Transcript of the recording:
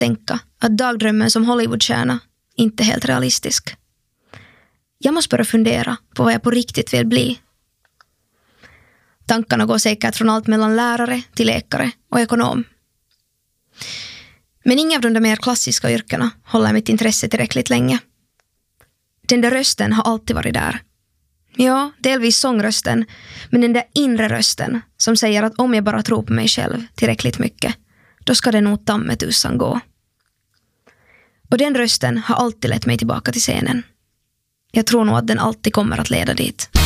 tänka att dagdrömmen som Hollywoodstjärna inte är helt realistisk. Jag måste börja fundera på vad jag på riktigt vill bli. Tankarna går säkert från allt mellan lärare till läkare och ekonom. Men inga av de där mer klassiska yrkena håller mitt intresse tillräckligt länge. Den där rösten har alltid varit där. Ja, delvis sångrösten, men den där inre rösten som säger att om jag bara tror på mig själv tillräckligt mycket, då ska det nog tamme tusan gå. Och den rösten har alltid lett mig tillbaka till scenen. Jag tror nog att den alltid kommer att leda dit.